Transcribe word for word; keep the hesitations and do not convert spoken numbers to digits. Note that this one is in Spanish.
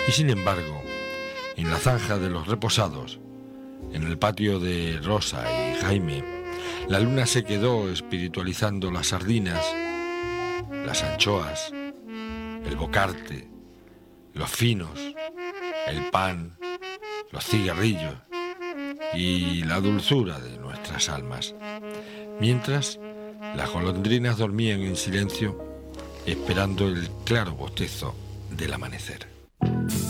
Y sin embargo, en la zanja de los reposados, en el patio de Rosa y Jaime, la luna se quedó espiritualizando las sardinas, las anchoas, el bocarte, los finos, el pan, los cigarrillos y la dulzura de nuestras almas, mientras las golondrinas dormían en silencio, esperando el claro bostezo del amanecer.